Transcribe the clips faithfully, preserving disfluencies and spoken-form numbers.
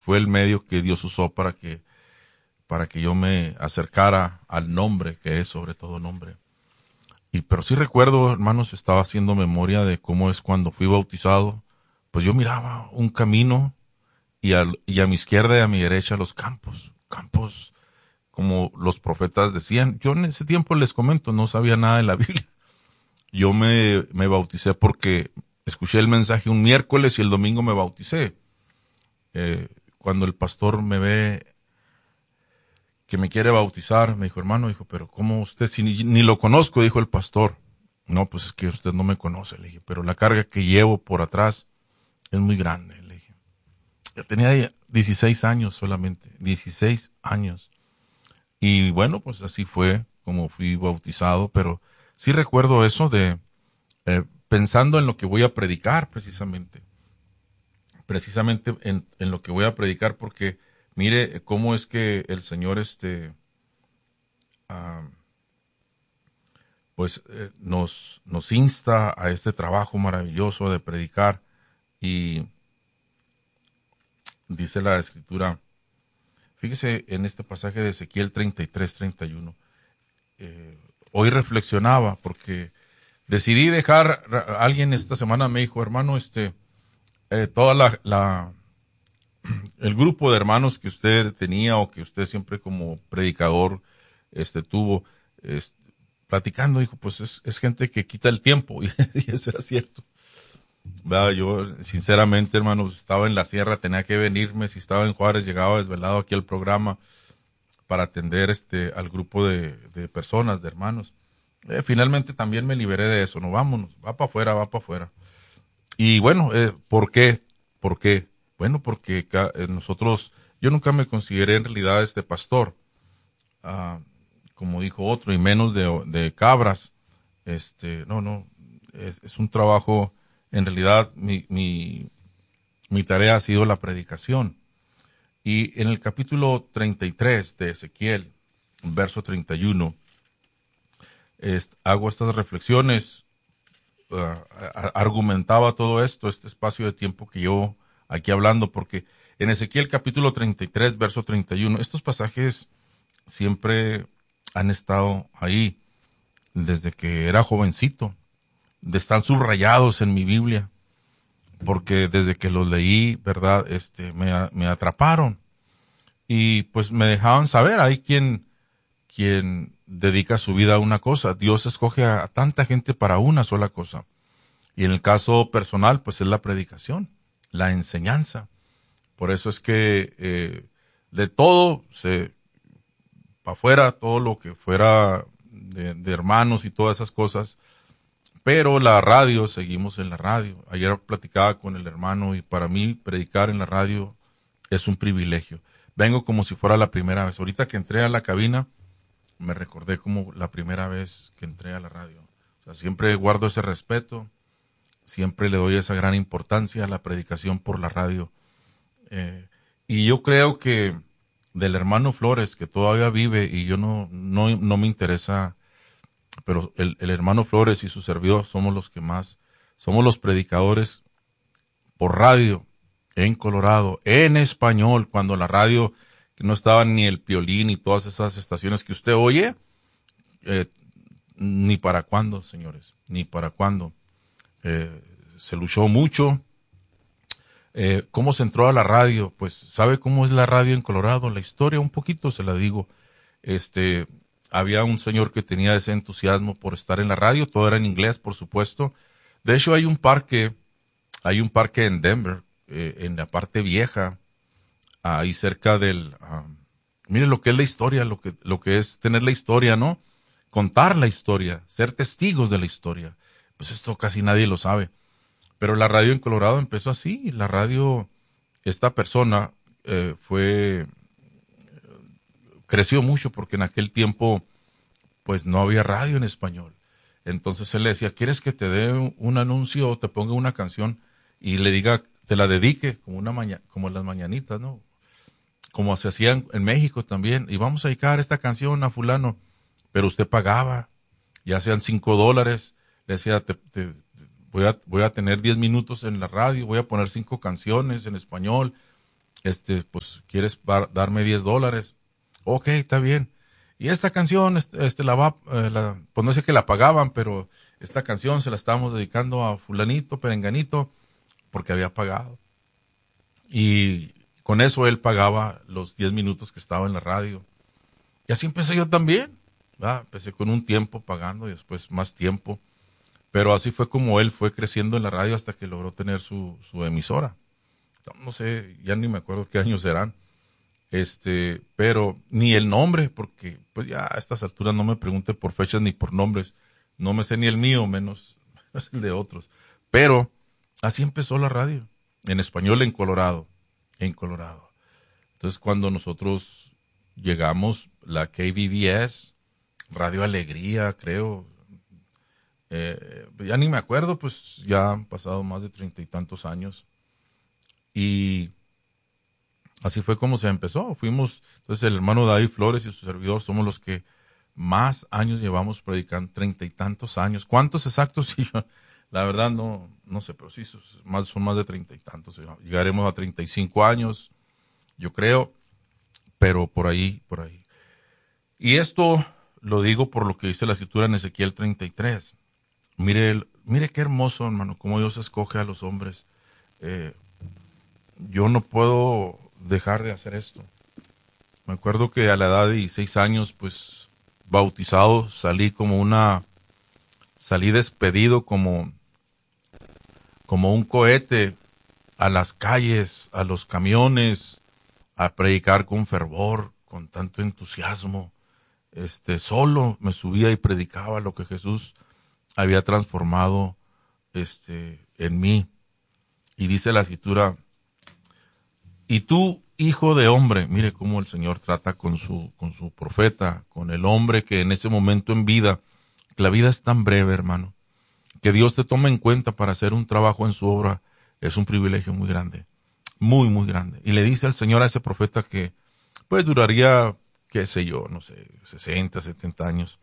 fue el medio que Dios usó para que, para que yo me acercara al nombre, que es sobre todo nombre. Y, pero sí recuerdo, hermanos, estaba haciendo memoria de cómo es cuando fui bautizado. Pues yo miraba un camino y a, y a mi izquierda y a mi derecha los campos, campos como los profetas decían. Yo en ese tiempo les comento, no sabía nada de la Biblia. Yo me, me bauticé porque escuché el mensaje un miércoles y el domingo me bauticé. Eh, cuando el pastor me ve que me quiere bautizar, me dijo, hermano, dijo, pero ¿cómo usted? Si ni, ni lo conozco, dijo el pastor. No, pues es que usted no me conoce, le dije, pero la carga que llevo por atrás es muy grande, le dije. Yo tenía dieciséis años solamente, dieciséis años. Y bueno, pues así fue como fui bautizado, pero sí recuerdo eso de, eh, pensando en lo que voy a predicar precisamente. Precisamente en, en lo que voy a predicar, porque mire cómo es que el Señor este, uh, pues eh, nos, nos insta a este trabajo maravilloso de predicar. Y dice la Escritura, fíjese en este pasaje de Ezequiel treinta y tres, treinta y uno. Eh, hoy reflexionaba porque decidí dejar, alguien esta semana me dijo, hermano, este, eh, toda la, la, el grupo de hermanos que usted tenía o que usted siempre como predicador, este, tuvo, este, platicando, dijo, pues es, es gente que quita el tiempo, y, y eso era cierto. ¿Verdad? Yo, sinceramente, hermanos, estaba en la sierra, tenía que venirme, si estaba en Juárez, llegaba desvelado aquí al programa para atender este al grupo de, de personas, de hermanos. Eh, finalmente también me liberé de eso, no, vámonos, va para afuera, va para afuera. Y bueno, eh, ¿por qué? ¿Por qué? Bueno, porque ca- eh, nosotros, yo nunca me consideré en realidad este pastor, ah, como dijo otro, y menos de, de cabras. Este, no, no, es, es un trabajo, en realidad mi, mi, mi tarea ha sido la predicación. Y en el capítulo treinta y tres de Ezequiel, verso treinta y uno, est- hago estas reflexiones, uh, a- argumentaba todo esto, este espacio de tiempo que yo aquí hablando, porque en Ezequiel capítulo treinta y tres, verso treinta y uno, estos pasajes siempre han estado ahí desde que era jovencito, están subrayados en mi Biblia, porque desde que los leí, verdad, este, me, a- me atraparon y pues me dejaban saber, hay quien, quien dedica su vida a una cosa, Dios escoge a, a tanta gente para una sola cosa, y en el caso personal, pues es la predicación, la enseñanza. Por eso es que eh, de todo se para afuera, todo lo que fuera de, de hermanos y todas esas cosas, pero la radio, seguimos en la radio. Ayer platicaba con el hermano y para mí predicar en la radio es un privilegio. Vengo como si fuera la primera vez. Ahorita que entré a la cabina, me recordé como la primera vez que entré a la radio. O sea, siempre guardo ese respeto, siempre le doy esa gran importancia a la predicación por la radio. Eh, y yo creo que del hermano Flores, que todavía vive, y yo no, no, no me interesa, pero el, el hermano Flores y su servidor somos los que más, somos los predicadores por radio en Colorado, en español, cuando la radio, que no estaba ni el Piolín y todas esas estaciones que usted oye, eh, ni para cuándo, señores, ni para cuándo. Eh, se luchó mucho. Eh, ¿Cómo se entró a la radio? Pues, ¿sabe cómo es la radio en Colorado? La historia un poquito se la digo. Este, había un señor que tenía ese entusiasmo por estar en la radio, todo era en inglés, por supuesto. De hecho, hay un parque, hay un parque en Denver, eh, en la parte vieja, ahí cerca del, um, mire lo que es la historia, lo que, lo que es tener la historia, ¿no? Contar la historia, ser testigos de la historia. Pues esto casi nadie lo sabe. Pero la radio en Colorado empezó así. La radio, esta persona eh, fue, creció mucho porque en aquel tiempo pues no había radio en español. Entonces él le decía, ¿quieres que te dé un, un anuncio o te ponga una canción y le diga, te la dedique como una maña, como las mañanitas, ¿no? Como se hacían en México también. Y vamos a dedicar esta canción a fulano. Pero usted pagaba, ya sean cinco dólares. Le decía, te, te, Voy a, voy a tener diez minutos en la radio, voy a poner cinco canciones en español este, pues, ¿quieres par- darme diez dólares? Ok, está bien. Y esta canción, este, este, la va, eh, la, pues no sé que la pagaban, pero esta canción se la estábamos dedicando a fulanito, perenganito, porque había pagado. Y con eso él pagaba los diez minutos que estaba en la radio. Y así empecé yo también, ¿verdad? Empecé con un tiempo pagando y después más tiempo. Pero así fue como él fue creciendo en la radio hasta que logró tener su, su emisora. No sé, ya ni me acuerdo qué años eran. Este, pero ni el nombre, porque pues ya a estas alturas no me pregunte por fechas ni por nombres. No me sé ni el mío, menos el de otros. Pero así empezó la radio, en español en Colorado, en Colorado. Entonces cuando nosotros llegamos, la K B B S, Radio Alegría, creo, eh, ya ni me acuerdo, pues ya han pasado más de treinta y tantos años. Y así fue como se empezó. Fuimos, entonces el hermano David Flores y su servidor somos los que más años llevamos predicando, treinta y tantos años. ¿Cuántos exactos? Sí, yo, la verdad no, no sé, pero sí, son más, son más de treinta y tantos. Llegaremos a treinta y cinco años, yo creo, pero por ahí, por ahí. Y esto lo digo por lo que dice la escritura en Ezequiel treinta y tres. Mire, el, mire qué hermoso, hermano, cómo Dios escoge a los hombres. Eh, yo no puedo dejar de hacer esto. Me acuerdo que a la edad de dieciséis años, pues, bautizado, salí como una, salí despedido como, como un cohete a las calles, a los camiones, a predicar con fervor, con tanto entusiasmo. Este, solo me subía y predicaba lo que Jesús había transformado, este, en mí. Y dice la escritura, y tú, hijo de hombre, mire cómo el Señor trata con su, con su profeta, con el hombre que en ese momento en vida, que la vida es tan breve, hermano, que Dios te tome en cuenta para hacer un trabajo en su obra, es un privilegio muy grande, muy, muy grande. Y le dice al Señor a ese profeta que, pues duraría, qué sé yo, no sé, sesenta, setenta años,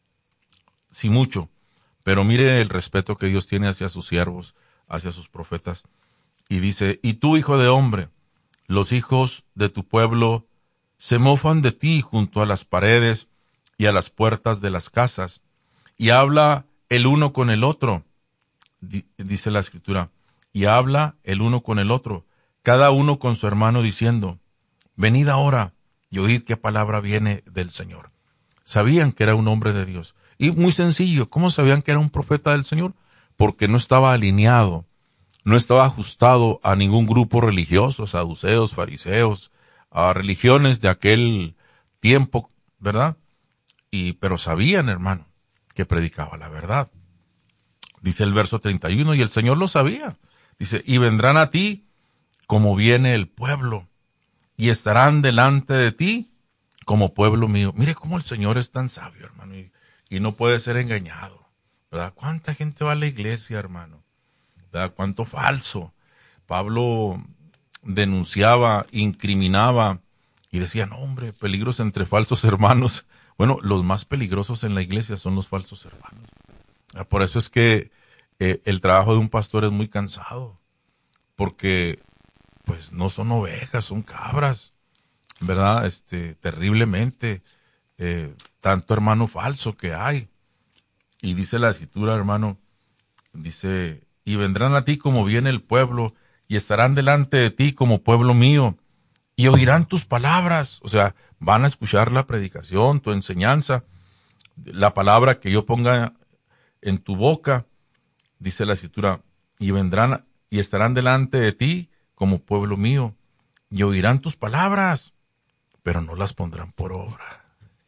sí mucho, pero mire el respeto que Dios tiene hacia sus siervos, hacia sus profetas. Y dice, y tú, hijo de hombre, los hijos de tu pueblo se mofan de ti junto a las paredes y a las puertas de las casas, y habla el uno con el otro, di- dice la escritura, y habla el uno con el otro, cada uno con su hermano diciendo, venid ahora y oíd qué palabra viene del Señor. Sabían que era un hombre de Dios. Y muy sencillo, ¿cómo sabían que era un profeta del Señor? Porque no estaba alineado, no estaba ajustado a ningún grupo religioso, saduceos, fariseos, a religiones de aquel tiempo, ¿verdad? Y, pero sabían, hermano, que predicaba la verdad. Dice el verso treinta y uno, y el Señor lo sabía. Dice, y vendrán a ti como viene el pueblo, y estarán delante de ti como pueblo mío. Mire cómo el Señor es tan sabio, hermano, y, y no puede ser engañado, ¿verdad? ¿Cuánta gente va a la iglesia, hermano? ¿Verdad? ¿Cuánto falso? Pablo denunciaba, incriminaba y decía, no, hombre, peligros entre falsos hermanos. Bueno, los más peligrosos en la iglesia son los falsos hermanos. Por eso es que eh, el trabajo de un pastor es muy cansado, porque pues no son ovejas, son cabras, ¿verdad? Este, terriblemente, eh, tanto hermano falso que hay. Y dice la escritura, hermano, dice, y vendrán a ti como viene el pueblo, y estarán delante de ti como pueblo mío, y oirán tus palabras, o sea, van a escuchar la predicación, tu enseñanza, la palabra que yo ponga en tu boca, dice la escritura, y vendrán y estarán delante de ti como pueblo mío, y oirán tus palabras, pero no las pondrán por obra.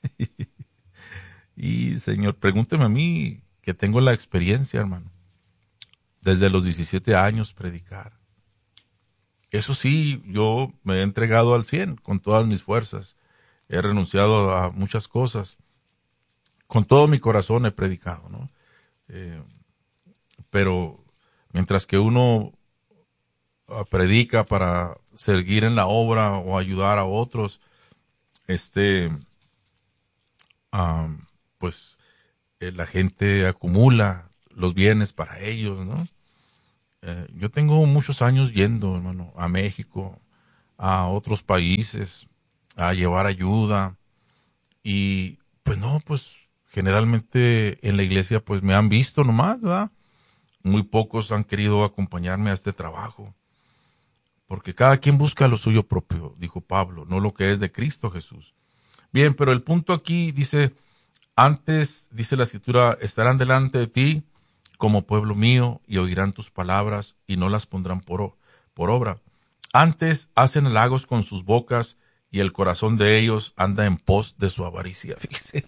Y Señor, pregúnteme a mí, que tengo la experiencia, hermano, desde los diecisiete años predicar. Eso sí, yo me he entregado al cien con todas mis fuerzas. He renunciado a muchas cosas. Con todo mi corazón he predicado, ¿no? Eh, pero mientras que uno uh, predica para seguir en la obra o ayudar a otros, este, um, pues eh, la gente acumula los bienes para ellos, ¿no? Eh, yo tengo muchos años yendo, hermano, a México, a otros países a llevar ayuda. Y pues no, pues generalmente en la iglesia pues me han visto nomás, ¿verdad? Muy pocos han querido acompañarme a este trabajo. Porque cada quien busca lo suyo propio, dijo Pablo, no lo que es de Cristo Jesús. Bien, pero el punto aquí dice, antes, dice la Escritura, estarán delante de ti como pueblo mío y oirán tus palabras y no las pondrán por, por obra. Antes hacen halagos con sus bocas y el corazón de ellos anda en pos de su avaricia. Fíjese.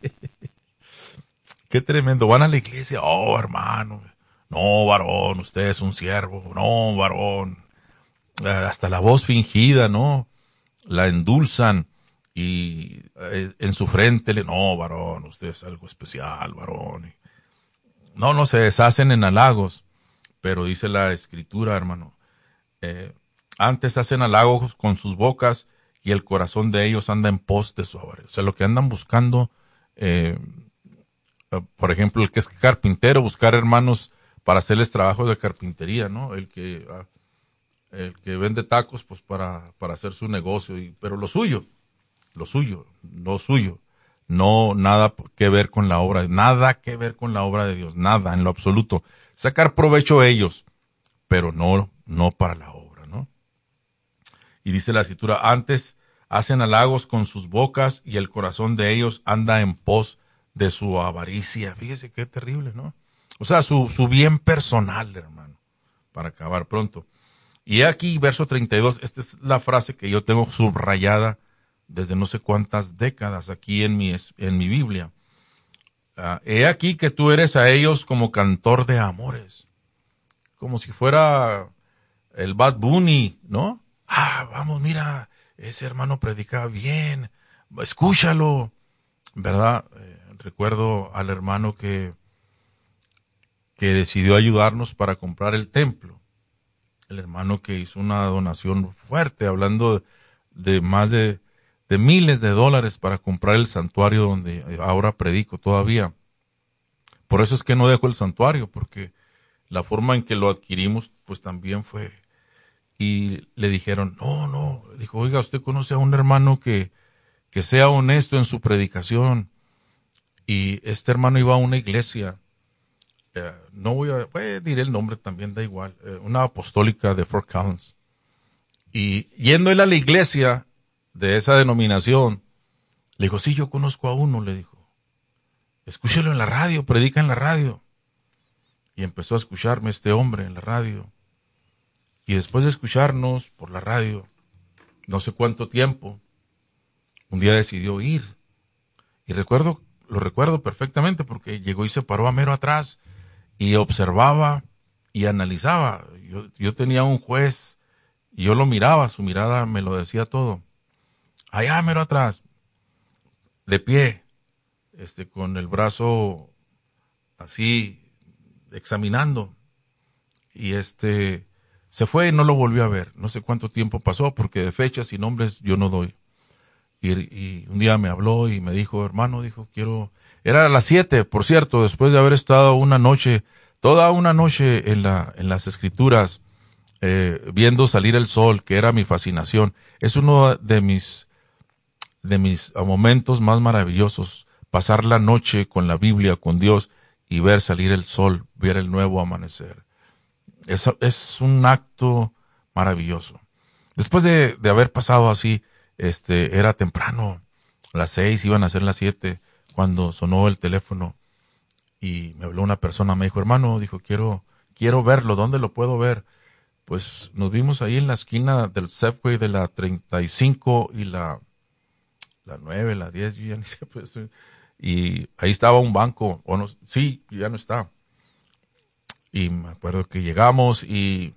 Qué tremendo. Van a la iglesia, oh hermano, no varón, usted es un siervo, no varón. Hasta la voz fingida, ¿no? La endulzan y eh, en su frente le, no, varón, usted es algo especial, varón. No, no se deshacen en halagos, pero dice la Escritura, hermano, eh, antes hacen halagos con sus bocas y el corazón de ellos anda en pos de su avaricia. O sea, lo que andan buscando, eh, por ejemplo, el que es carpintero, buscar hermanos para hacerles trabajos de carpintería, ¿no? El que... Uh, el que vende tacos pues para, para hacer su negocio, y, pero lo suyo, lo suyo, lo suyo, no nada que ver con la obra, nada que ver con la obra de Dios, nada en lo absoluto, sacar provecho a ellos, pero no, no para la obra, ¿no? Y dice la Escritura, antes hacen halagos con sus bocas y el corazón de ellos anda en pos de su avaricia. Fíjese qué terrible, ¿no? O sea, su, su bien personal, hermano, para acabar pronto. Y aquí, verso treinta y dos, esta es la frase que yo tengo subrayada desde no sé cuántas décadas aquí en mi, en mi Biblia. Uh, he aquí que tú eres a ellos como cantor de amores. Como si fuera el Bad Bunny, ¿no? Ah, vamos, mira, ese hermano predica bien, escúchalo, ¿verdad? Eh, recuerdo al hermano que, que decidió ayudarnos para comprar el templo. El hermano que hizo una donación fuerte, hablando de, de más de, de miles de dólares para comprar el santuario donde ahora predico todavía. Por eso es que no dejo el santuario, porque la forma en que lo adquirimos, pues también fue. Y le dijeron, no, no, dijo, oiga, usted conoce a un hermano que, que sea honesto en su predicación. Y este hermano iba a una iglesia. Uh, no voy a, pues, diré el nombre también, da igual, uh, una apostólica de Fort Collins. Y yendo él a la iglesia de esa denominación, le dijo, sí, yo conozco a uno, le dijo, escúchelo en la radio, predica en la radio. Y empezó a escucharme este hombre en la radio. Y después de escucharnos por la radio, no sé cuánto tiempo, un día decidió ir. Y recuerdo, lo recuerdo perfectamente porque llegó y se paró a mero atrás y observaba y analizaba. Yo, yo tenía un juez y yo lo miraba, su mirada me lo decía todo. Allá mero atrás, de pie, este, con el brazo así, examinando. Y este, se fue y no lo volvió a ver. No sé cuánto tiempo pasó porque de fechas y nombres yo no doy. Y, y un día me habló y me dijo, hermano, dijo, quiero... Era a las siete, por cierto, después de haber estado una noche, toda una noche en la, en las escrituras, eh, viendo salir el sol, que era mi fascinación. Es uno de mis, de mis momentos más maravillosos, pasar la noche con la Biblia, con Dios, y ver salir el sol, ver el nuevo amanecer. Es, es un acto maravilloso. Después de, de haber pasado así, este, era temprano, a las seis, iban a ser las siete, cuando sonó el teléfono y me habló una persona, me dijo, hermano, dijo, quiero, quiero verlo, ¿dónde lo puedo ver? Pues nos vimos ahí en la esquina del Safeway de la treinta y cinco y la, la nueve, la diez, yo ya ni sé, pues, y ahí estaba un banco, o no, sí, ya no está. Y me acuerdo que llegamos y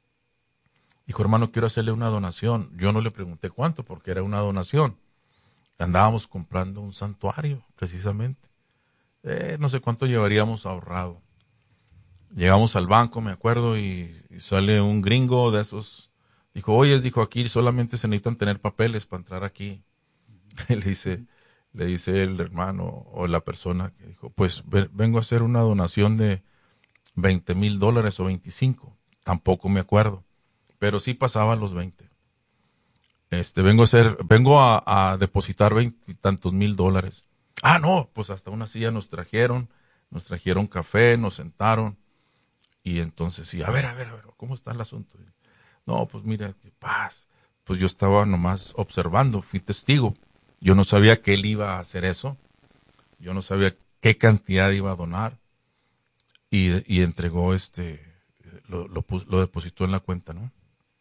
dijo, hermano, quiero hacerle una donación. Yo no le pregunté cuánto, porque era una donación. Andábamos comprando un santuario, precisamente. Eh, no sé cuánto llevaríamos ahorrado. Llegamos al banco, me acuerdo, y, y sale un gringo de esos. Dijo, oye, dijo, aquí solamente se necesitan tener papeles para entrar aquí. le dice, le dice el hermano o la persona que dijo, pues vengo a hacer una donación de veinte mil dólares o veinticinco. Tampoco me acuerdo, pero sí pasaba los veinte. Este, vengo a hacer, vengo a, a depositar veintitantos mil dólares. Ah, no, pues hasta una silla nos trajeron, nos trajeron café, nos sentaron. Y entonces, sí, a ver, a ver, a ver, ¿cómo está el asunto? No, pues mira, qué paz. Pues yo estaba nomás observando, fui testigo. Yo no sabía que él iba a hacer eso. Yo no sabía qué cantidad iba a donar. Y, y entregó este, lo, lo, lo depositó en la cuenta, ¿no?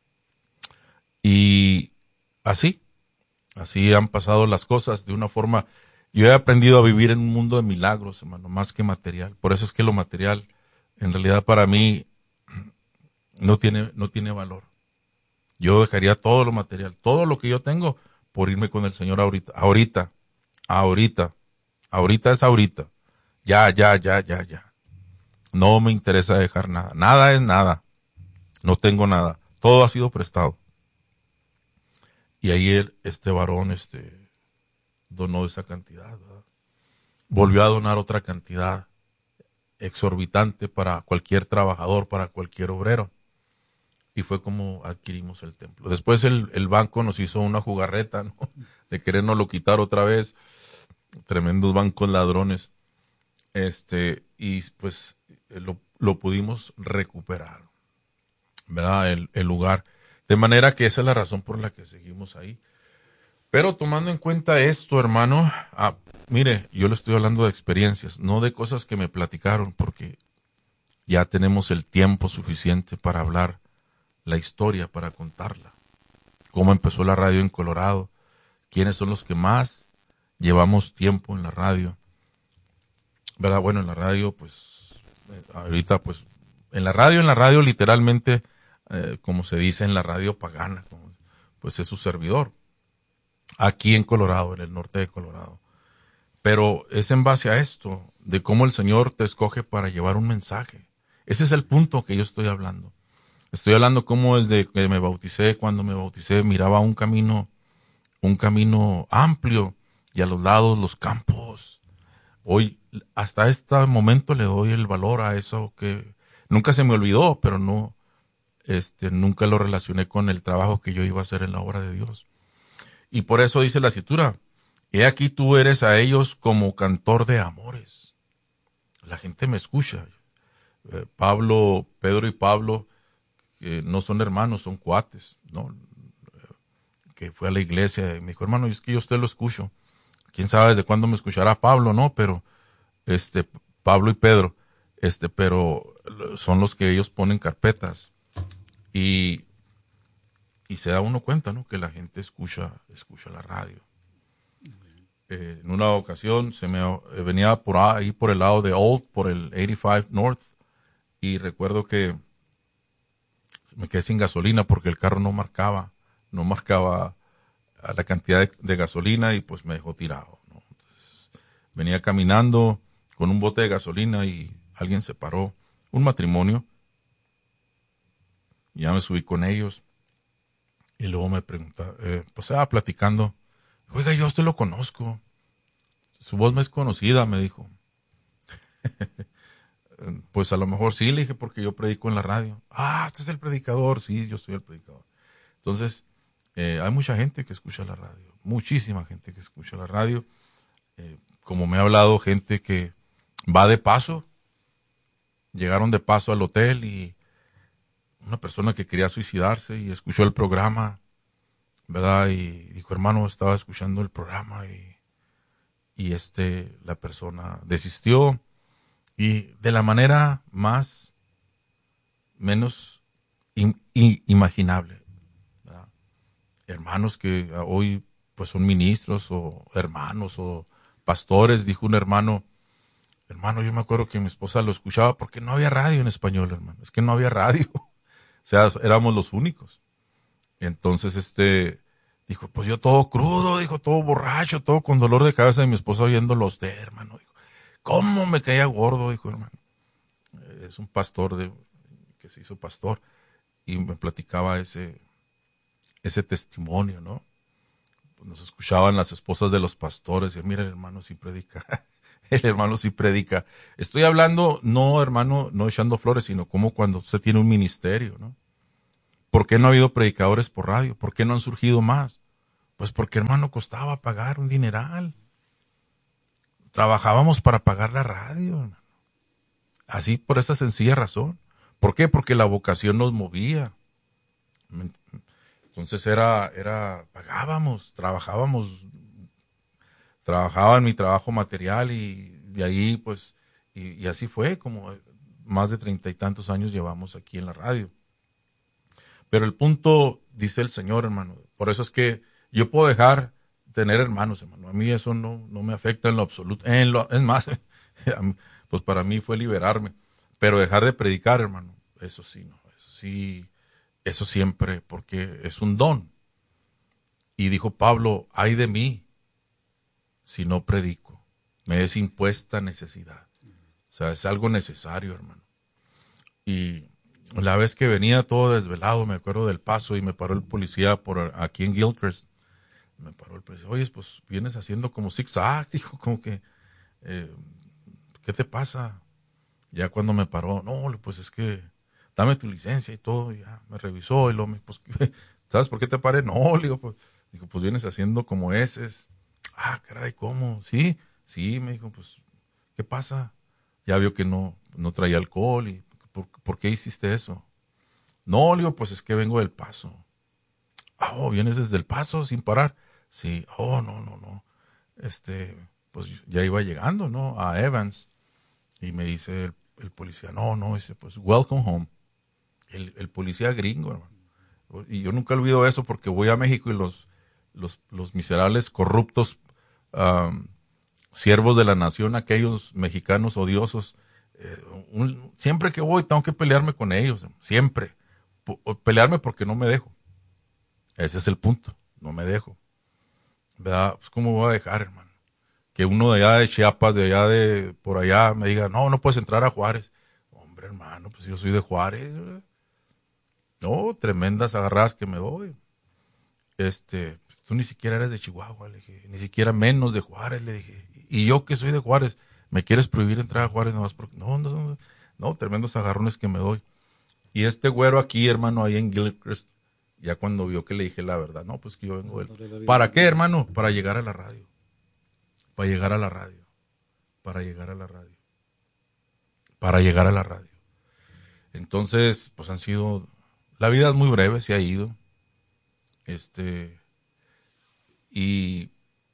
Y así, así han pasado las cosas de una forma. Yo he aprendido a vivir en un mundo de milagros, hermano, más que material. Por eso es que lo material, en realidad para mí, no tiene, no tiene valor. Yo dejaría todo lo material, todo lo que yo tengo, por irme con el Señor ahorita, ahorita, ahorita, ahorita es ahorita. Ya, ya, ya, ya, ya. No me interesa dejar nada. Nada es nada. No tengo nada. Todo ha sido prestado. Y ahí él, este varón, este, donó esa cantidad, ¿verdad? Volvió a donar otra cantidad exorbitante para cualquier trabajador, para cualquier obrero. Y fue como adquirimos el templo. Después el, el banco nos hizo una jugarreta, ¿no? De querernos lo quitar otra vez. Tremendos bancos ladrones. Este, y pues lo, lo pudimos recuperar, ¿verdad? El, el lugar. De manera que esa es la razón por la que seguimos ahí. Pero tomando en cuenta esto, hermano, ah, mire, yo le estoy hablando de experiencias, no de cosas que me platicaron, porque ya tenemos el tiempo suficiente para hablar la historia, para contarla. Cómo empezó la radio en Colorado, quiénes son los que más llevamos tiempo en la radio, ¿verdad? Bueno, en la radio, pues, eh, ahorita, pues, en la radio, en la radio literalmente, eh, como se dice en la radio pagana, como, pues es su servidor, aquí en Colorado, en el norte de Colorado. Pero es en base a esto, de cómo el Señor te escoge para llevar un mensaje. Ese es el punto que yo estoy hablando. Estoy hablando cómo desde que me bauticé, cuando me bauticé, miraba un camino, un camino amplio y a los lados los campos. Hoy, hasta este momento le doy el valor a eso que nunca se me olvidó, pero no, este, nunca lo relacioné con el trabajo que yo iba a hacer en la obra de Dios. Y por eso dice la Escritura, he aquí tú eres a ellos como cantor de amores. La gente me escucha. Eh, Pablo, Pedro y Pablo, que no son hermanos, son cuates, ¿no? Que fue a la iglesia y me dijo, hermano, es que yo a usted lo escucho. Quién sabe desde cuándo me escuchará Pablo, ¿no? Pero, este, Pablo y Pedro, este, pero son los que ellos ponen carpetas. Y, y se da uno cuenta, ¿no? Que la gente escucha, escucha la radio. Eh, en una ocasión se me eh, venía por ahí por el lado de Old, por el ochenta y cinco North, y recuerdo que me quedé sin gasolina porque el carro no marcaba, no marcaba a la cantidad de, de gasolina y pues me dejó tirado, ¿no? Entonces, venía caminando con un bote de gasolina y alguien se paró, un matrimonio, y ya me subí con ellos y luego me pregunta, eh, pues estaba platicando, oiga, yo a usted lo conozco, su voz me es conocida, me dijo. Pues a lo mejor sí, le dije, porque yo predico en la radio. Ah, usted es el predicador, sí, yo soy el predicador. Entonces, eh, hay mucha gente que escucha la radio, muchísima gente que escucha la radio. Eh, como me ha hablado gente que va de paso, llegaron de paso al hotel y una persona que quería suicidarse y escuchó el programa, ¿verdad? Y dijo, hermano, estaba escuchando el programa y, y este, la persona desistió. Y de la manera más, menos im, im, imaginable, ¿verdad? Hermanos que hoy pues son ministros o hermanos o pastores, dijo un hermano, hermano, yo me acuerdo que mi esposa lo escuchaba porque no había radio en español, hermano, es que no había radio, o sea, éramos los únicos. Entonces este, dijo, pues yo todo crudo, dijo, todo borracho, todo con dolor de cabeza, y mi esposa oyéndolo a usted, hermano, dijo, ¿cómo me caía gordo? Dijo, hermano. Es un pastor de, que se hizo pastor y me platicaba ese, ese testimonio, ¿no? Nos escuchaban las esposas de los pastores y mira, el hermano sí predica. El hermano sí predica. Estoy hablando, no, hermano, no echando flores, sino como cuando usted tiene un ministerio, ¿no? ¿Por qué no ha habido predicadores por radio? ¿Por qué no han surgido más? Pues porque, hermano, costaba pagar un dineral. Trabajábamos para pagar la radio, hermano. Así por esa sencilla razón. ¿Por qué? Porque la vocación nos movía. Entonces era, era, pagábamos, trabajábamos, trabajaba en mi trabajo material y de ahí pues, y, y así fue, como más de treinta y tantos años llevamos aquí en la radio. Pero el punto, dice el Señor, hermano, por eso es que yo puedo dejar tener hermanos, hermano. A mí eso no, no me afecta en lo absoluto. En lo, es más, pues para mí fue liberarme. Pero dejar de predicar, hermano, eso sí, no, eso sí, eso siempre, porque es un don. Y dijo Pablo, ay de mí, si no predico, me es impuesta necesidad. O sea, es algo necesario, hermano. Y la vez que venía todo desvelado, me acuerdo del Paso, y me paró el policía por aquí en Gilchrist. Me paró el policía, oye, pues vienes haciendo como zigzag, dijo, como que, eh, ¿qué te pasa? Ya cuando me paró, no, pues es que, dame tu licencia y todo, y ya me revisó, y lo me, pues, ¿sabes por qué te paré? No, le digo, pues, digo, pues vienes haciendo como eses. Ah, caray, ¿cómo? Sí, sí, me dijo, pues, ¿qué pasa? Ya vio que no, no traía alcohol, y ¿por, por qué hiciste eso? No, le digo, pues es que vengo del Paso. Ah, oh, ¿vienes desde el Paso sin parar? Sí, oh, no, no, no. Este, pues ya iba llegando, ¿no? A Evans. Y me dice el, el policía, no, no, dice, pues, welcome home. El, el policía gringo, hermano. Y yo nunca olvido eso porque voy a México y los, los, los miserables corruptos um, siervos de la nación, aquellos mexicanos odiosos, eh, un, siempre que voy tengo que pelearme con ellos, siempre. P- pelearme porque no me dejo. Ese es el punto, no me dejo. ¿Verdad? Pues cómo voy a dejar, hermano. Que uno de allá de Chiapas, de allá de por allá, me diga, no, no puedes entrar a Juárez. Hombre, hermano, pues yo soy de Juárez, ¿verdad? No, tremendas agarradas que me doy. Este, tú ni siquiera eres de Chihuahua, le dije, ni siquiera menos de Juárez, le dije. Y yo que soy de Juárez, ¿me quieres prohibir entrar a Juárez nomás porque no, no, no, no, tremendos agarrones que me doy. Y este güero aquí, hermano, ahí en Gilchrist, ya cuando vio que le dije la verdad, no, pues que yo vengo del... ¿Para qué, hermano? Para llegar a la radio. Para llegar a la radio. Para llegar a la radio. Para llegar a la radio. Entonces, pues han sido... La vida es muy breve, se ha ido. Este... Y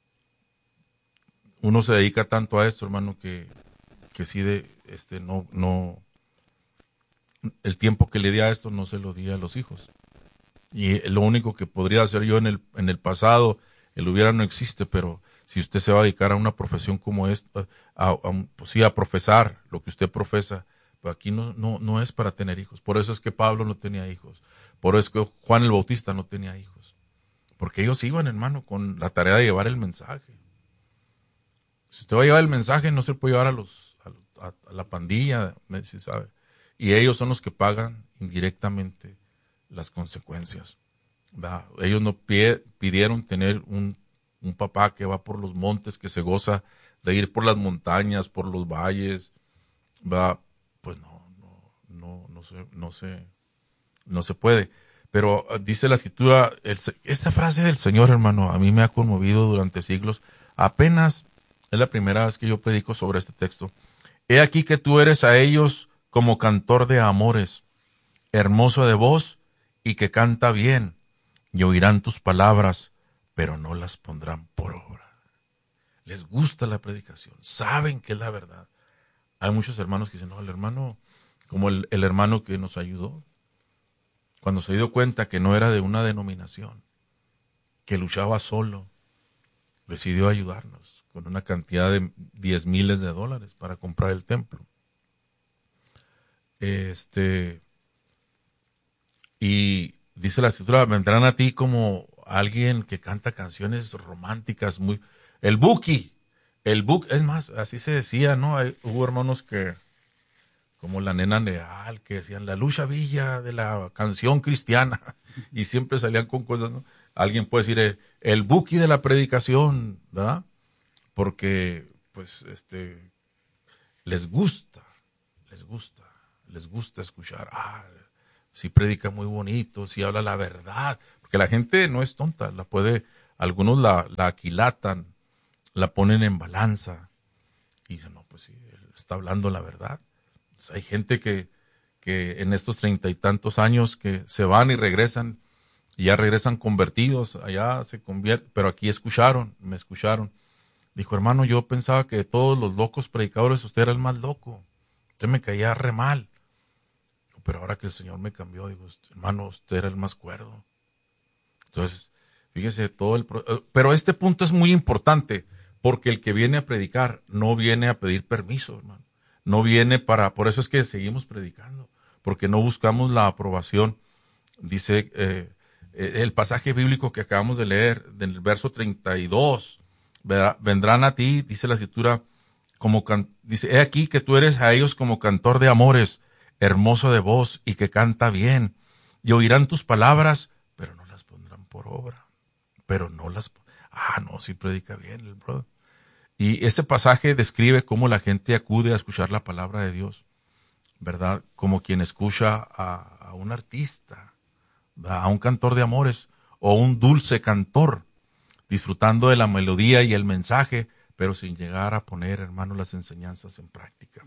uno se dedica tanto a esto, hermano, que, que sí de, este, no, no, el tiempo que le di a esto no se lo di a los hijos. Y lo único que podría hacer yo en el, en el pasado, el hubiera no existe, pero si usted se va a dedicar a una profesión como esta, a, a, pues sí, a profesar lo que usted profesa, pues aquí no, no, no es para tener hijos. Por eso es que Pablo no tenía hijos. Por eso es que Juan el Bautista no tenía hijos. Porque ellos iban, hermano, con la tarea de llevar el mensaje. Si usted va a llevar el mensaje, no se puede llevar a los a, a la pandilla, si sabe. Y ellos son los que pagan indirectamente las consecuencias. ¿Verdad? Ellos no pide, pidieron tener un, un papá que va por los montes, que se goza de ir por las montañas, por los valles. ¿Verdad? Pues no, no, no, no se, no se, no se puede. Pero uh, dice la escritura, el, esa frase del Señor, hermano, a mí me ha conmovido durante siglos. Apenas es la primera vez que yo predico sobre este texto. He aquí que tú eres a ellos como cantor de amores, hermoso de voz y que canta bien, y oirán tus palabras, pero no las pondrán por obra. Les gusta la predicación, saben que es la verdad. Hay muchos hermanos que dicen, no, el hermano, como el, el hermano que nos ayudó, cuando se dio cuenta que no era de una denominación, que luchaba solo, decidió ayudarnos con una cantidad de diez miles de dólares para comprar el templo. Este, y dice la escritura, vendrán a ti como alguien que canta canciones románticas, muy, el Buki, el Buki, es más, así se decía, ¿no? Hay, hubo hermanos que, como la nena Leal, que decían la Lucha Villa de la canción cristiana, y siempre salían con cosas, ¿no? Alguien puede decir el, el Buki de la predicación, ¿verdad? Porque, pues, este, les gusta, les gusta, les gusta escuchar, ah, sí predica muy bonito, sí habla la verdad, porque la gente no es tonta, la puede, algunos la, la aquilatan, la ponen en balanza, y dicen, no, pues sí, él está hablando la verdad. Pues hay gente que, que en estos treinta y tantos años que se van y regresan, y ya regresan convertidos, allá se convierten, pero aquí escucharon, me escucharon. Dijo, hermano, yo pensaba que de todos los locos predicadores usted era el más loco, usted me caía re mal. Pero ahora que el Señor me cambió, digo, hermano, usted era el más cuerdo. Entonces, fíjese, todo el... Pro... Pero este punto es muy importante, porque el que viene a predicar no viene a pedir permiso, hermano. No viene para... Por eso es que seguimos predicando, porque no buscamos la aprobación. Dice eh, el pasaje bíblico que acabamos de leer, del verso treinta y dos, vendrán a ti, dice la Escritura, como can... dice, he aquí que tú eres a ellos como cantor de amores, hermoso de voz y que canta bien, y oirán tus palabras, pero no las pondrán por obra, pero no las, ah, no, sí predica bien el brother. Y ese pasaje describe cómo la gente acude a escuchar la palabra de Dios, ¿verdad? Como quien escucha a, a un artista, ¿verdad? A un cantor de amores, o un dulce cantor, disfrutando de la melodía y el mensaje, pero sin llegar a poner, hermano, las enseñanzas en práctica.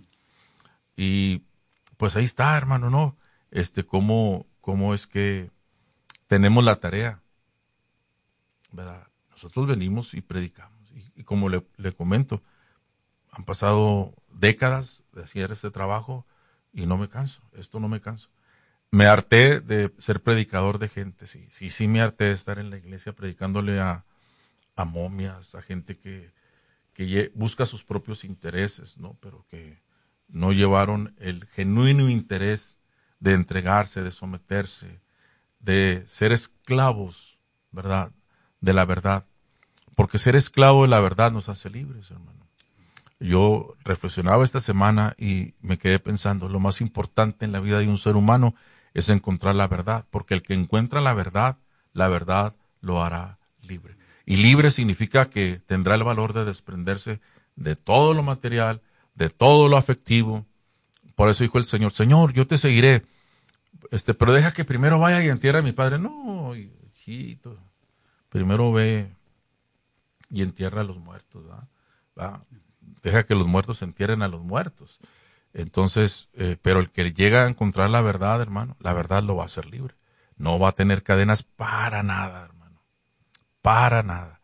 Y pues ahí está, hermano, ¿no? Este, cómo, cómo es que tenemos la tarea, ¿verdad? Nosotros venimos y predicamos. Y, y como le, le comento, han pasado décadas de hacer este trabajo y no me canso, esto no me canso. Me harté de ser predicador de gente, sí, sí, sí me harté de estar en la iglesia predicándole a, a momias, a gente que, que busca sus propios intereses, ¿no? Pero que no llevaron el genuino interés de entregarse, de someterse, de ser esclavos, ¿verdad? De la verdad. Porque ser esclavo de la verdad nos hace libres, hermano. Yo reflexionaba esta semana y me quedé pensando, lo más importante en la vida de un ser humano es encontrar la verdad, porque el que encuentra la verdad, la verdad lo hará libre. Y libre significa que tendrá el valor de desprenderse de todo lo material, de todo lo afectivo. Por eso dijo el Señor, Señor, yo te seguiré, este, pero deja que primero vaya y entierre a mi padre. No, hijito, primero ve y entierra a los muertos, ¿verdad? ¿Va? Deja que los muertos entierren a los muertos. Entonces, eh, pero el que llega a encontrar la verdad, hermano, la verdad lo va a hacer libre. No va a tener cadenas para nada, hermano. Para nada.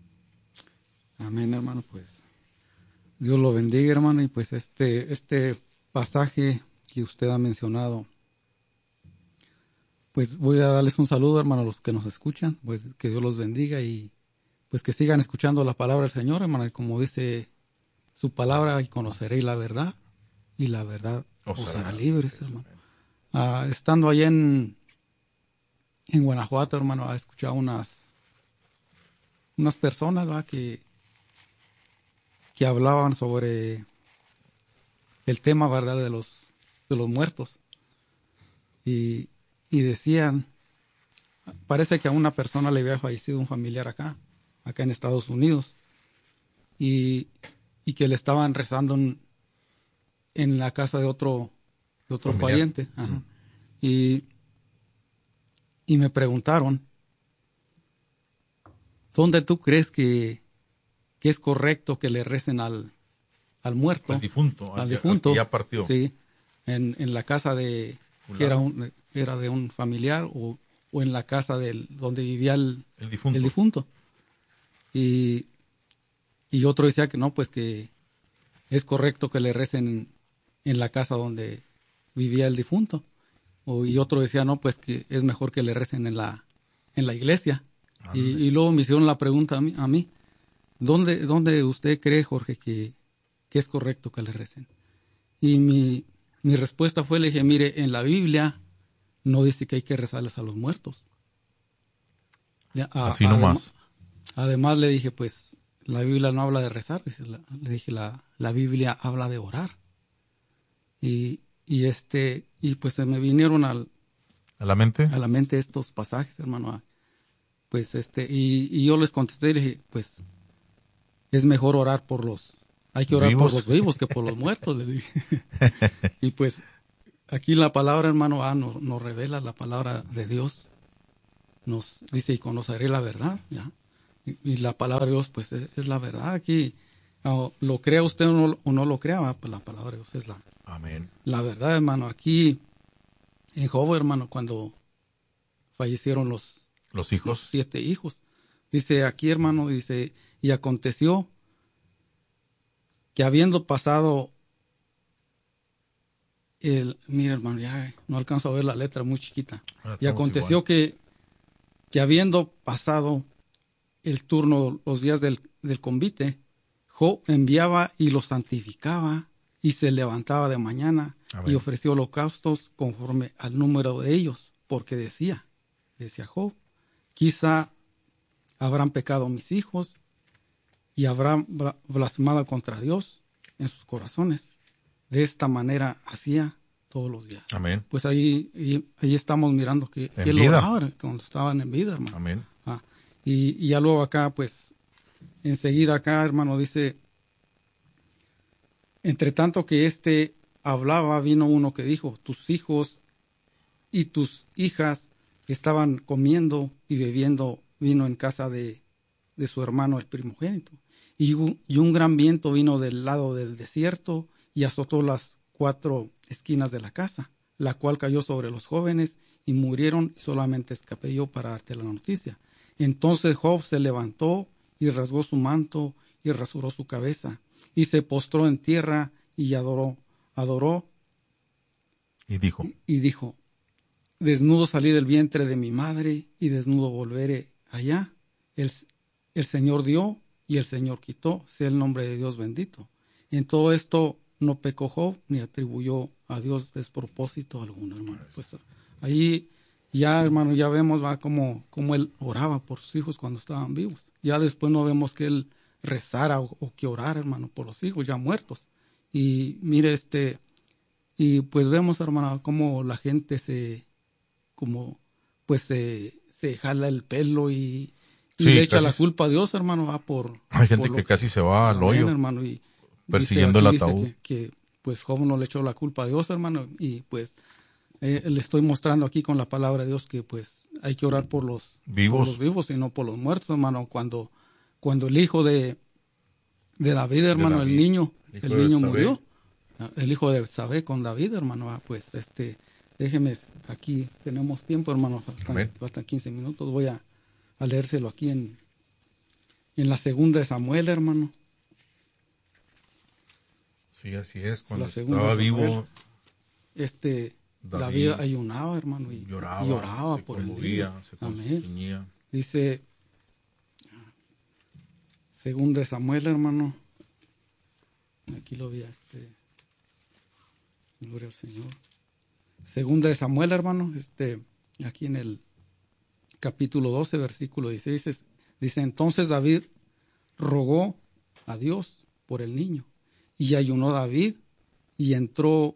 Amén, hermano, pues Dios lo bendiga, hermano, y pues este, este pasaje que usted ha mencionado, pues voy a darles un saludo, hermano, a los que nos escuchan, pues que Dios los bendiga y pues que sigan escuchando la palabra del Señor, hermano, y como dice su palabra, y conoceréis la verdad, y la verdad os, os hará libres, hermano. Ah, estando allá en, en Guanajuato, hermano, he escuchado unas, unas personas, ¿verdad? que que hablaban sobre el tema, ¿verdad?, de los, de los muertos. Y, y decían, parece que a una persona le había fallecido un familiar acá, acá en Estados Unidos, y, y que le estaban rezando en, en la casa de otro, de otro pariente. Ajá. Mm. Y, y me preguntaron, ¿dónde tú crees que que es correcto que le recen al, al muerto? Al difunto. Al, al difunto. Al que ya partió. Sí, en, en la casa de, que era, un, era de un familiar o, o en la casa del, donde vivía el, el difunto. El difunto. Y, y otro decía que no, pues que es correcto que le recen en, en la casa donde vivía el difunto. O, y otro decía, no, pues que es mejor que le recen en la, en la iglesia. Y, y luego me hicieron la pregunta a mí, a mí ¿Dónde, ¿Dónde usted cree, Jorge, que, que es correcto que le recen? Y mi, mi respuesta fue, le dije, mire, en la Biblia no dice que hay que rezarles a los muertos. A, Así nomás. Además, además le dije, pues, la Biblia no habla de rezar, le dije, la, la Biblia habla de orar. Y, y este, y pues se me vinieron al, a la mente, a la mente estos pasajes, hermano. Pues este, y, y yo les contesté y le dije, pues, es mejor orar por los, hay que orar ¿Vivos? por los vivos que por los muertos, le dije. Y pues, aquí la palabra, hermano, ah, nos, nos revela la palabra de Dios. Nos dice, y conoceré la verdad, ¿ya? Y, y la palabra de Dios, pues, es, es la verdad. Aquí, oh, lo crea usted o no, o no lo crea, ah, pues la palabra de Dios es la, Amén. la verdad, hermano. Aquí, en Job, hermano, cuando fallecieron los, Los hijos. los siete hijos, dice aquí, hermano, dice, y aconteció que habiendo pasado el, mira, hermano, ya no alcanzo a ver la letra, muy chiquita. Ah, Y aconteció igual. que, que habiendo pasado el turno, los días del, del convite, Job enviaba y los santificaba y se levantaba de mañana Amén. y ofreció holocaustos conforme al número de ellos, porque decía, decía Job, quizá habrán pecado mis hijos y habrán blasfemado contra Dios en sus corazones. De esta manera hacía todos los días. Amén. Pues ahí, ahí, ahí estamos mirando que, que él vida. oraba cuando estaban en vida, hermano. Amén. Ah, y, y ya luego acá, pues, enseguida acá, hermano, dice, entre tanto que éste hablaba, vino uno que dijo, tus hijos y tus hijas estaban comiendo y bebiendo vino en casa de, de su hermano el primogénito. Y un, y un gran viento vino del lado del desierto y azotó las cuatro esquinas de la casa, la cual cayó sobre los jóvenes y murieron, y solamente escapé yo para darte la noticia. Entonces Job se levantó y rasgó su manto y rasuró su cabeza y se postró en tierra y adoró, adoró Y dijo, y, y dijo, desnudo salí del vientre de mi madre y desnudo volveré allá. El, el Señor dio y el Señor quitó, sea el nombre de Dios bendito. En todo esto no pecó Job ni atribuyó a Dios despropósito alguno, hermano. Pues ahí ya, hermano, ya vemos va como, como él oraba por sus hijos cuando estaban vivos. Ya después no vemos que él rezara o, o que orara, hermano, por los hijos ya muertos. Y mire, este, y pues vemos, hermano, cómo la gente se, como, pues se, se jala el pelo y, y Sí, le echa casi la se- culpa a Dios, hermano, va por... hay gente por que lo- casi se va al Amén, hoyo hermano, y persiguiendo dice, el aquí ataúd. dice que, que, pues Job no le echó la culpa a Dios, hermano, y pues eh, le estoy mostrando aquí con la palabra de Dios que pues hay que orar por los Vivos. por los vivos y no por los muertos, hermano. Cuando cuando el hijo de de David, hermano, David, el niño, el hijo el de niño Betsabé. murió, el hijo de Betsabé con David, hermano, ah, pues este, déjeme, aquí tenemos tiempo, hermano, faltan, Amén. faltan quince minutos, voy a, a leérselo aquí en en la segunda de Samuel, hermano. Sí, así es. Cuando La segunda estaba de Samuel. vivo, Este David David, ayunaba, hermano, y lloraba, y oraba se por el conmovía, niño. se Amén. conceñía. Dice, según de Samuel, hermano, aquí lo vi, este, gloria al Señor. Según de Samuel, hermano, este, aquí en el capítulo doce, versículo dieciséis, es- dice, entonces David rogó a Dios por el niño, y ayunó David, y entró,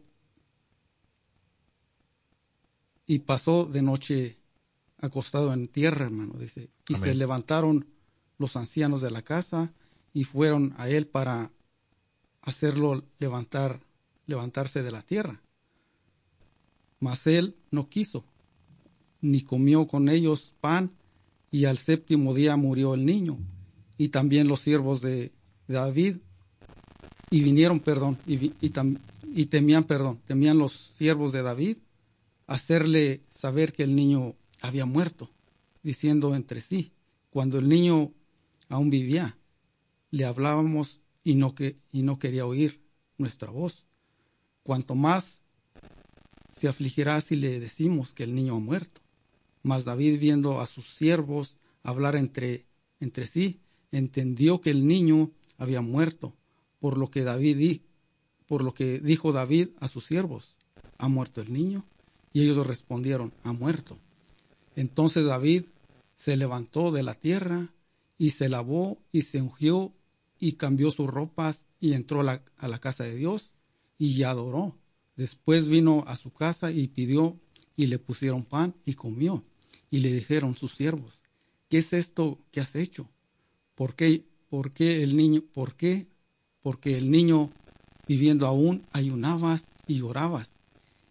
y pasó de noche acostado en tierra, hermano, dice, y Amén. se levantaron los ancianos de la casa y fueron a él para hacerlo levantar, levantarse de la tierra. Mas él no quiso, ni comió con ellos pan, y al séptimo día murió el niño, y también los siervos de David, y vinieron, perdón, y, vi- y, tam- y temían, perdón, temían los siervos de David hacerle saber que el niño había muerto, diciendo entre sí, cuando el niño aún vivía, le hablábamos y no, que, y no quería oír nuestra voz. Cuanto más se afligirá si le decimos que el niño ha muerto. Mas David, viendo a sus siervos hablar entre, entre sí, entendió que el niño había muerto, por lo que David di- por lo que dijo David a sus siervos, ¿ha muerto el niño? Y ellos respondieron, ha muerto. Entonces David se levantó de la tierra y se lavó y se ungió y cambió sus ropas y entró a la, a la casa de Dios y adoró. Después vino a su casa y pidió y le pusieron pan y comió. Y le dijeron sus siervos, ¿qué es esto que has hecho? ¿Por qué, por qué el niño, por qué? Porque el niño viviendo aún ayunabas y orabas.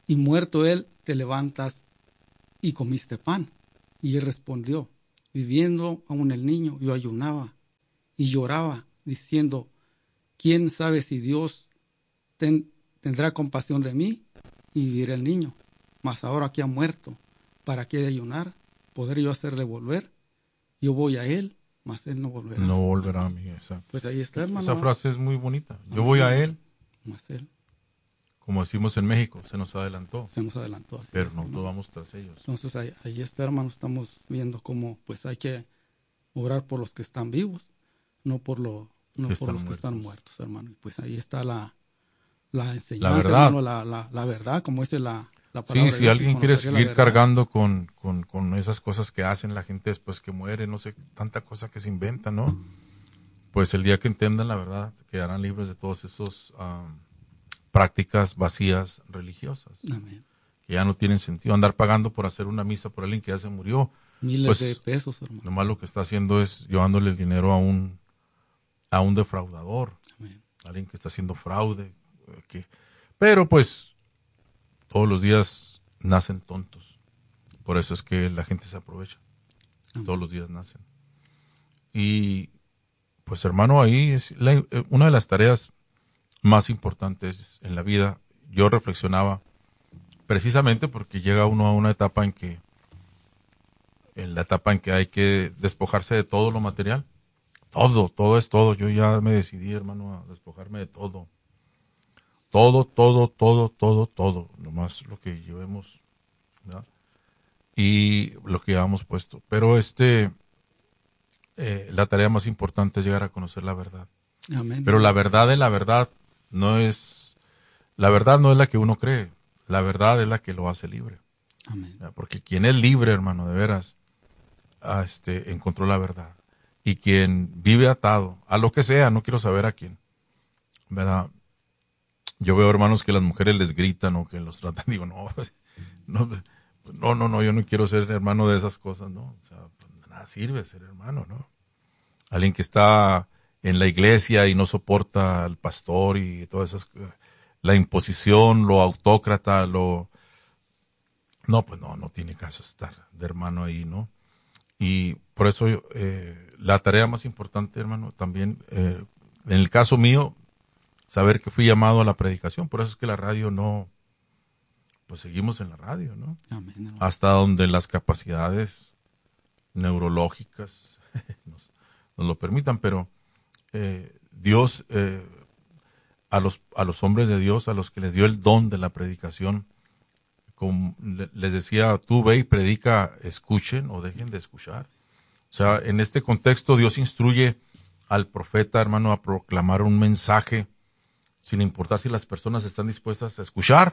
y muerto él, te levantas y comiste pan. Y él respondió, viviendo aún el niño, yo ayunaba y lloraba, diciendo, ¿quién sabe si Dios ten, tendrá compasión de mí y vivirá el niño? Mas ahora que ha muerto, ¿para qué de ayunar? ¿Poder yo hacerle volver? Yo voy a él, mas él no volverá. No volverá a mí, exacto. Pues ahí está, hermano. Esa frase es muy bonita. Yo voy a él. Mas él. Como decimos en México, se nos adelantó. Se nos adelantó. Así pero es, nosotros hermano. vamos tras ellos. Entonces ahí, ahí está, hermano. Estamos viendo cómo pues hay que orar por los que están vivos, no por, lo, no Que por están los que muertos. están muertos, hermano. Y pues ahí está la, la enseñanza, La verdad. hermano, la, la, la verdad, como dice la, la palabra Sí, de si Dios, alguien y quiere conocería la seguir verdad. cargando con, con, con esas cosas que hacen la gente después que muere, no sé, tanta cosa que se inventa, ¿no? Pues el día que entiendan la verdad, quedarán libres de todos esos um, prácticas vacías religiosas, Amén. que ya no tienen sentido. Andar pagando por hacer una misa por alguien que ya se murió, Miles pues, de pesos, hermano. nomás lo que está haciendo es llevándole el dinero a un, a un defraudador, Amén. alguien que está haciendo fraude. Que, pero pues todos los días nacen tontos. Por eso es que la gente se aprovecha. Amén. Todos los días nacen. Y pues hermano, ahí es la, una de las tareas más importantes en la vida. Yo reflexionaba precisamente porque llega uno a una etapa en que, en la etapa en que hay que despojarse de todo lo material. Todo, todo es todo. Yo ya me decidí, hermano, a despojarme de todo. Todo, todo, todo, todo, todo. Nomás lo que llevemos, ¿verdad? Y lo que llevamos puesto. Pero este, eh, la tarea más importante es llegar a conocer la verdad. Amén. Pero la verdad de la verdad no es, la verdad no es la que uno cree. La verdad es la que lo hace libre. Amén. ¿Verdad? Porque quien es libre, hermano, de veras, ah, este, encontró la verdad. Y quien vive atado a lo que sea, no quiero saber a quién, ¿verdad? Yo veo hermanos que las mujeres les gritan o que los tratan, digo, no, no, no, no, no, yo no quiero ser hermano de esas cosas, ¿no? O sea, pues, nada sirve ser hermano, ¿no? Alguien que está en la iglesia y no soporta al pastor y todas esas, la imposición, lo autócrata, lo, no, pues no, no tiene caso estar de hermano ahí, ¿no? Y por eso eh, la tarea más importante, hermano, también, eh, en el caso mío, saber que fui llamado a la predicación. Por eso es que la radio no, pues seguimos en la radio, ¿no? Amén, hermano. Hasta donde las capacidades neurológicas nos, nos lo permitan, pero eh, Dios, eh, a los, a los hombres de Dios, a los que les dio el don de la predicación, como les decía, tú ve y predica, escuchen o dejen de escuchar. O sea, en este contexto Dios instruye al profeta, hermano, a proclamar un mensaje sin importar si las personas están dispuestas a escuchar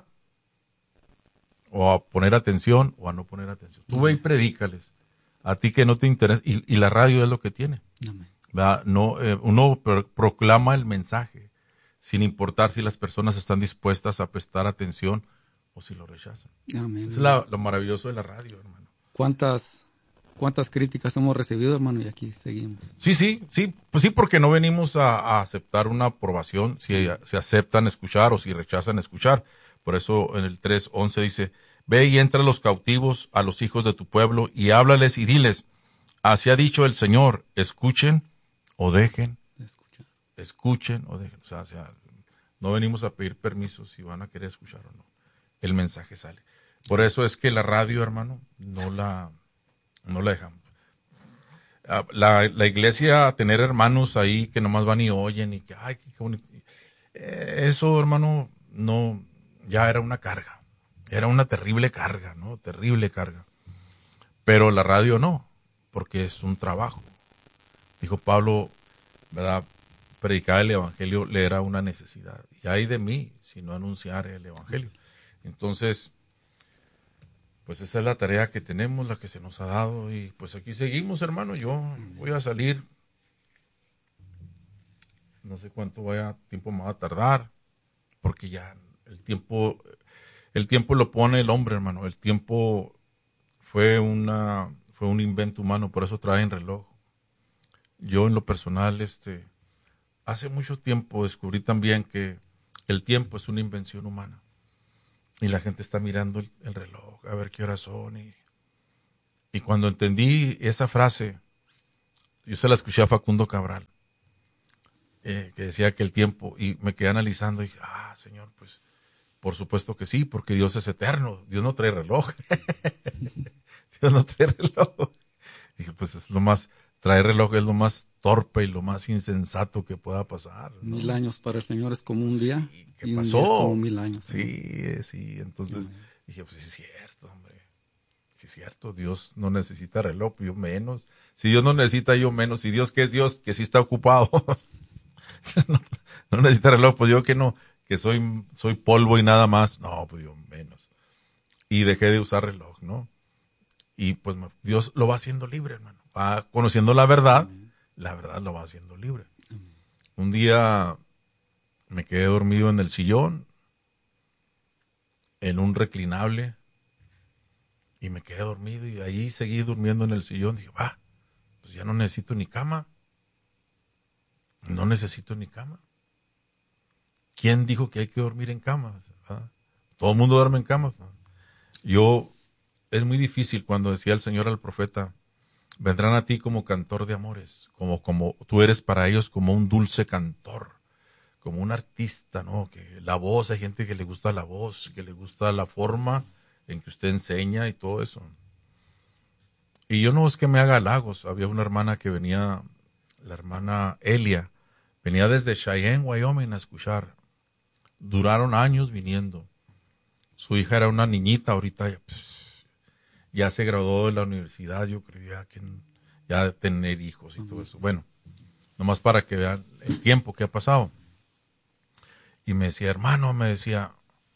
o a poner atención o a no poner atención. Tú ve y predícales. A ti que no te interesa, y, y la radio es lo que tiene. Amén. ¿Verdad? No, eh, uno pro- proclama el mensaje sin importar si las personas están dispuestas a prestar atención o si lo rechazan. Amén. Es la, lo maravilloso de la radio, hermano. ¿Cuántas, cuántas críticas hemos recibido, hermano? Y aquí seguimos. Sí, sí, sí, pues sí, porque no venimos a, a aceptar una aprobación, si se aceptan escuchar o si rechazan escuchar. Por eso en el tres once dice, ve y entra a los cautivos, a los hijos de tu pueblo, y háblales y diles, así ha dicho el Señor, escuchen o dejen, Escucha. escuchen o dejen. O sea, o sea, no venimos a pedir permiso si van a querer escuchar o no. El mensaje sale. Por eso es que la radio, hermano, no la, no la dejamos. La, la iglesia, tener hermanos ahí que nomás van y oyen y que, ay, qué bonito. Eso, hermano, no, ya era una carga. Era una terrible carga, ¿no? Terrible carga. Pero la radio no, porque es un trabajo. Dijo Pablo, ¿verdad? Predicar el evangelio le era una necesidad. Y ay de mí si no anunciar el evangelio. Entonces, pues esa es la tarea que tenemos, la que se nos ha dado, y pues aquí seguimos, hermano. Yo voy a salir, no sé cuánto vaya, tiempo me va a tardar, porque ya el tiempo, el tiempo lo pone el hombre, hermano. El tiempo fue una, fue un invento humano, por eso traen reloj. Yo en lo personal, este, hace mucho tiempo descubrí también que el tiempo es una invención humana. y la gente está mirando el, el reloj, a ver qué horas son. Y, y cuando entendí esa frase, yo se la escuché a Facundo Cabral, eh, que decía que el tiempo, y me quedé analizando y dije, ah, Señor, pues por supuesto que sí, porque Dios es eterno, Dios no trae reloj. Dios no trae reloj. Dije, pues es lo más, traer reloj es lo más torpe y lo más insensato que pueda pasar, ¿no? Mil años para el Señor es como un día. Sí, ¿qué y un pasó? día es como mil años. Sí, eh, sí, entonces Amén. dije, pues sí es cierto, hombre. Sí es cierto, Dios no necesita reloj, yo menos. Si Dios no necesita, yo menos. Si Dios que es Dios, que sí está ocupado, no, no necesita reloj, pues yo que no, que soy, soy polvo y nada más. No, pues yo menos. Y dejé de usar reloj, ¿no? Y pues Dios lo va haciendo libre, hermano. Va conociendo la verdad, Amén. la verdad lo va haciendo libre. Amén. Un día me quedé dormido en el sillón, en un reclinable, y me quedé dormido y allí seguí durmiendo en el sillón. Dije, va, pues ya no necesito ni cama. No necesito ni cama. ¿Quién dijo que hay que dormir en cama? ¿Ah? Todo el mundo duerme en cama. Yo, es muy difícil cuando decía el Señor al profeta, vendrán a ti como cantor de amores, como, como tú eres para ellos como un dulce cantor, como un artista, ¿no? Que la voz, hay gente que le gusta la voz, que le gusta la forma en que usted enseña y todo eso. Y yo no es que me haga halagos, había una hermana que venía, la hermana Elia, venía desde Cheyenne, Wyoming a escuchar. Duraron años viniendo. Su hija era una niñita, ahorita ya, pues, ya se graduó de la universidad, yo creía que ya tener hijos y todo eso. Bueno, nomás para que vean el tiempo que ha pasado. Y me decía, hermano, me decía,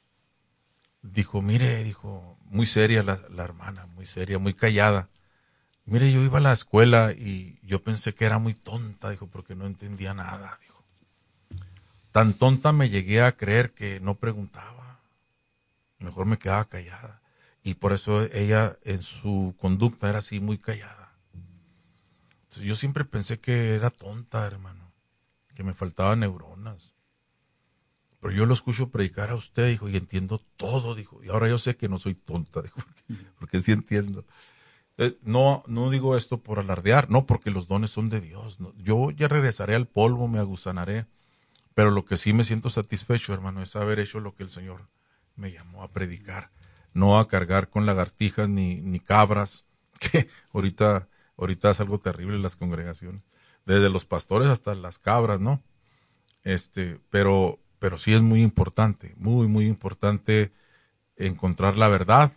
dijo, mire, dijo, muy seria la, la hermana, muy seria, muy callada. Mire, yo iba a la escuela y yo pensé que era muy tonta, dijo, porque no entendía nada, dijo. Tan tonta me llegué a creer que no preguntaba. Mejor me quedaba callada. Y por eso ella en su conducta era así muy callada. Entonces, yo siempre pensé que era tonta, hermano, que me faltaban neuronas. Pero yo lo escucho predicar a usted, dijo, y entiendo todo, dijo. Y ahora yo sé que no soy tonta, dijo, porque, porque sí entiendo. Eh, no, no digo esto por alardear, no, porque los dones son de Dios. No. Yo ya regresaré al polvo, me aguzanaré. Pero lo que sí me siento satisfecho, hermano, es haber hecho lo que el Señor me llamó a predicar. No a cargar con lagartijas ni, ni cabras, que ahorita, ahorita es algo terrible en las congregaciones. Desde los pastores hasta las cabras, ¿no? Este, pero, pero sí es muy importante, muy, muy importante encontrar la verdad.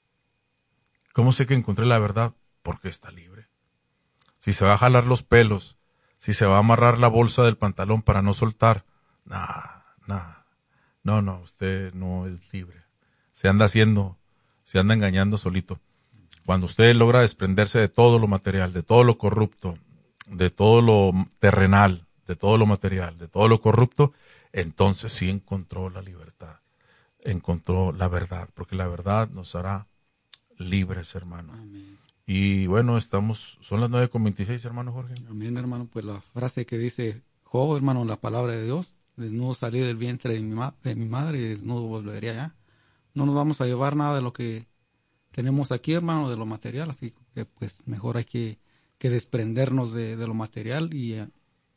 ¿Cómo sé que encontré la verdad? Porque está libre. Si se va a jalar los pelos, si se va a amarrar la bolsa del pantalón para no soltar, nada, nada. No, no, usted no es libre. Se anda haciendo, se anda engañando solito. Cuando usted logra desprenderse de todo lo material, de todo lo corrupto, de todo lo terrenal, de todo lo material, de todo lo corrupto, entonces sí encontró la libertad, encontró la verdad, porque la verdad nos hará libres, hermano. Amén. Y bueno, estamos, son las nueve con veintiséis, hermano Jorge. Amén, hermano. Pues la frase que dice Job, hermano, la palabra de Dios, desnudo salí del vientre de mi, ma- de mi madre y desnudo volveré allá. No nos vamos a llevar nada de lo que tenemos aquí, hermano, de lo material, así que pues mejor hay que, que desprendernos de, de lo material y, eh,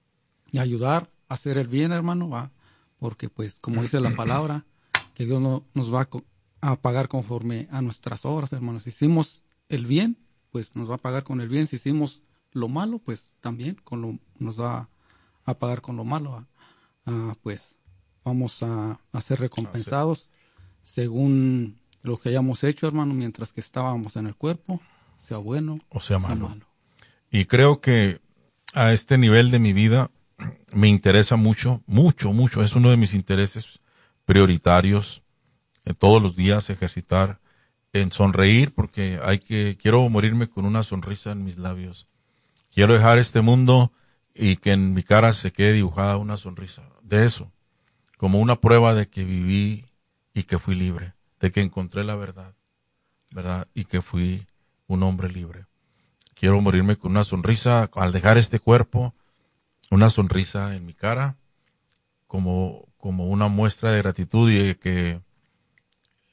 y ayudar a hacer el bien, hermano, ¿va? Porque pues como dice la palabra, que Dios no, nos va a, co- a pagar conforme a nuestras obras, hermano. Si hicimos el bien, pues nos va a pagar con el bien. Si hicimos lo malo, pues también con lo, nos va a pagar con lo malo. ¿va? Ah, pues vamos a, a ser recompensados según lo que hayamos hecho, hermano, mientras que estábamos en el cuerpo, sea bueno O sea, malo. Y creo que a este nivel de mi vida me interesa mucho, mucho, mucho. Es uno de mis intereses prioritarios. En todos los días ejercitar en sonreír, porque hay que, quiero morirme con una sonrisa en mis labios. Quiero dejar este mundo y que en mi cara se quede dibujada una sonrisa. De eso, como una prueba de que viví y que fui libre, de que encontré la verdad, ¿verdad? Y que fui un hombre libre. Quiero morirme con una sonrisa al dejar este cuerpo, una sonrisa en mi cara, como, como una muestra de gratitud y de que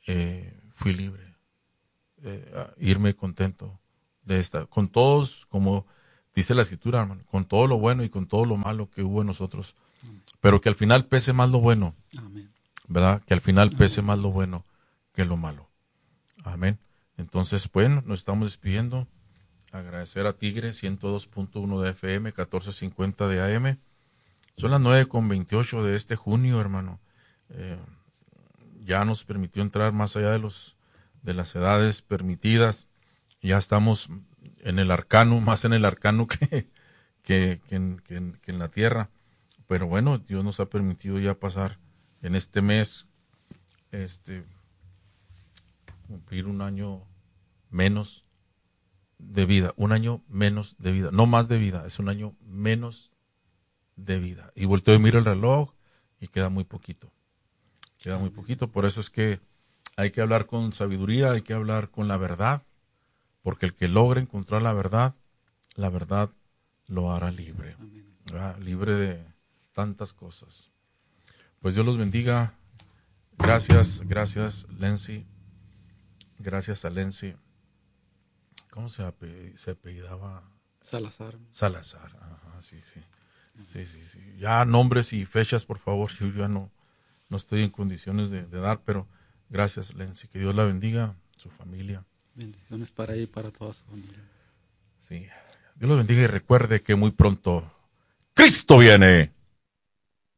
eh, fui libre. Eh, irme contento de esta, con todos, como dice la Escritura, hermano, con todo lo bueno y con todo lo malo que hubo en nosotros, pero que al final pese más lo bueno. Amén. ¿Verdad? Que al final pese Amén. más lo bueno que lo malo. Amén. Entonces, bueno, nos estamos despidiendo. Agradecer a Tigre, ciento dos punto uno de F M, catorce cincuenta de A M. Son las nueve con veintiocho de este junio, hermano. Eh, ya nos permitió entrar más allá de los de las edades permitidas. Ya estamos en el arcano, más en el arcano que, que, que, en, que, en, que en la tierra. Pero bueno, Dios nos ha permitido ya pasar en este mes, este, cumplir un año menos de vida, un año menos de vida, no más de vida, es un año menos de vida. Y volteo y miro el reloj y queda muy poquito, queda muy poquito. Por eso es que hay que hablar con sabiduría, hay que hablar con la verdad, porque el que logre encontrar la verdad, la verdad lo hará libre, ¿verdad? Libre de tantas cosas. Pues Dios los bendiga. Gracias, gracias, Lency. Gracias a Lency. ¿Cómo se, ape- se apellidaba? Salazar. Salazar. Ajá, sí, sí. Sí, sí, sí. Ya nombres y fechas, por favor. Yo ya no, no estoy en condiciones de, de dar, pero gracias, Lency. Que Dios la bendiga, su familia. Bendiciones para ella y para toda su familia. Sí. Dios los bendiga y recuerde que muy pronto Cristo viene.